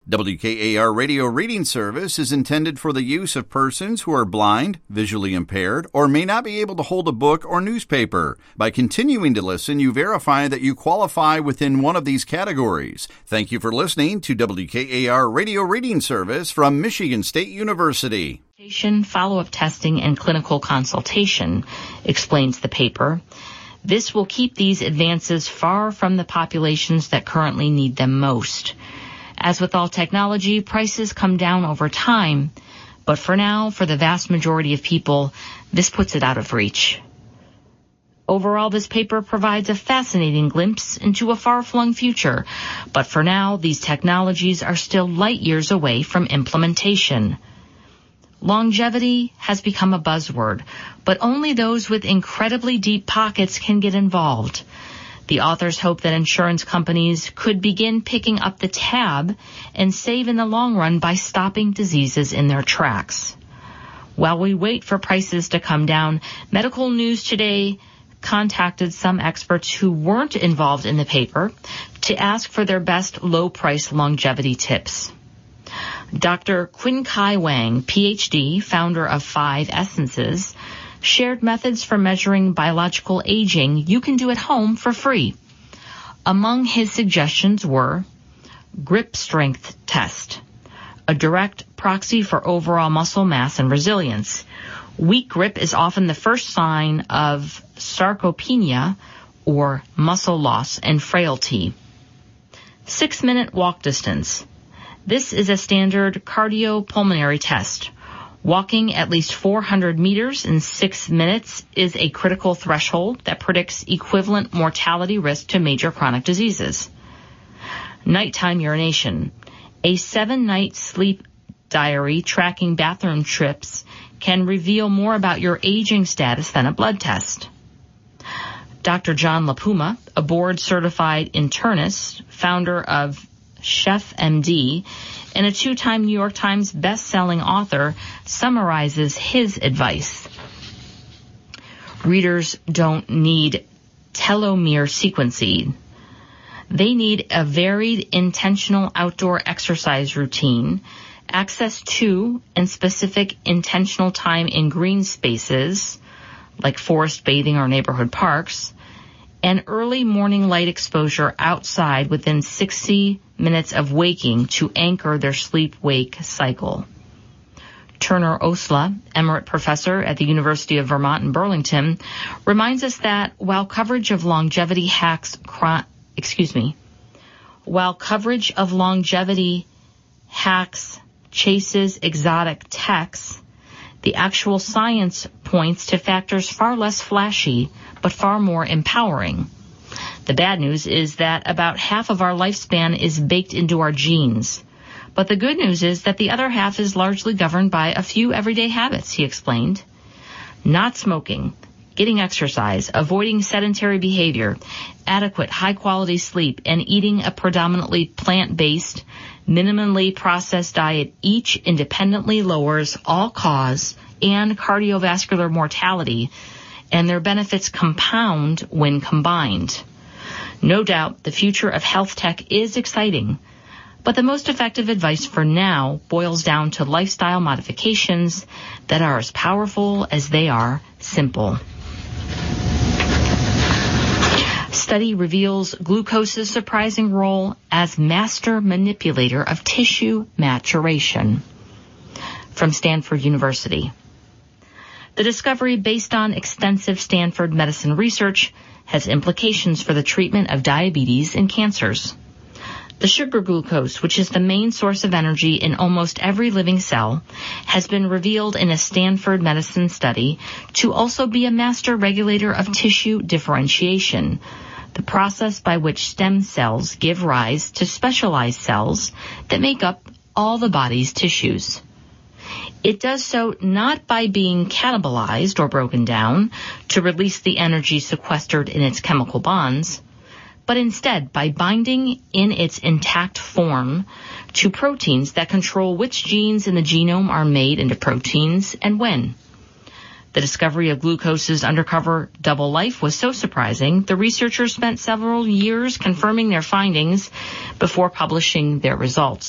WKAR Radio Reading Service is intended for the use of persons who are blind, visually impaired, or may not be able to hold a book or newspaper. By continuing to listen, you verify that you qualify within one of these categories. Thank you for listening to WKAR Radio Reading Service from Michigan State University. Follow-up testing and clinical consultation, explains the paper. This will keep these advances far from the populations that currently need them most. As with all technology, prices come down over time, but for now, for the vast majority of people, this puts it out of reach. Overall, this paper provides a fascinating glimpse into a far-flung future, but for now, these technologies are still light years away from implementation. Longevity has become a buzzword, but only those with incredibly deep pockets can get involved. The authors hope that insurance companies could begin picking up the tab and save in the long run by stopping diseases in their tracks. While we wait for prices to come down, Medical News Today contacted some experts who weren't involved in the paper to ask for their best low-price longevity tips. Dr. Qin Kai Wang, Ph.D., founder of 5 Essences, shared methods for measuring biological aging you can do at home for free. Among his suggestions were grip strength test, a direct proxy for overall muscle mass and resilience. Weak grip is often the first sign of sarcopenia, or muscle loss and frailty. 6-minute walk distance. This is a standard cardiopulmonary test. Walking at least 400 meters in 6 minutes is a critical threshold that predicts equivalent mortality risk to major chronic diseases. Nighttime urination. A 7-night sleep diary tracking bathroom trips can reveal more about your aging status than a blood test. Dr. John LaPuma, a board-certified internist, founder of Chef MD, and a 2-time New York Times best-selling author, summarizes his advice. Readers don't need telomere sequencing. They need a varied, intentional outdoor exercise routine, access to and specific intentional time in green spaces, like forest bathing or neighborhood parks, and early morning light exposure outside within 60 minutes of waking to anchor their sleep-wake cycle. Turner Osla, emerite professor at the University of Vermont in Burlington, reminds us that while coverage of longevity hacks chases exotic techs, the actual science points to factors far less flashy, but far more empowering. The bad news is that about half of our lifespan is baked into our genes. But the good news is that the other half is largely governed by a few everyday habits, he explained. Not smoking, getting exercise, avoiding sedentary behavior, adequate high-quality sleep, and eating a predominantly plant-based, minimally processed diet each independently lowers all-cause and cardiovascular mortality, and their benefits compound when combined. No doubt the future of health tech is exciting, but the most effective advice for now boils down to lifestyle modifications that are as powerful as they are simple. Study reveals glucose's surprising role as master manipulator of tissue maturation. From Stanford University. The discovery, based on extensive Stanford medicine research, has implications for the treatment of diabetes and cancers. The sugar glucose, which is the main source of energy in almost every living cell, has been revealed in a Stanford medicine study to also be a master regulator of tissue differentiation, the process by which stem cells give rise to specialized cells that make up all the body's tissues. It does so not by being catabolized or broken down to release the energy sequestered in its chemical bonds, but instead by binding in its intact form to proteins that control which genes in the genome are made into proteins and when. The discovery of glucose's undercover double life was so surprising, the researchers spent several years confirming their findings before publishing their results.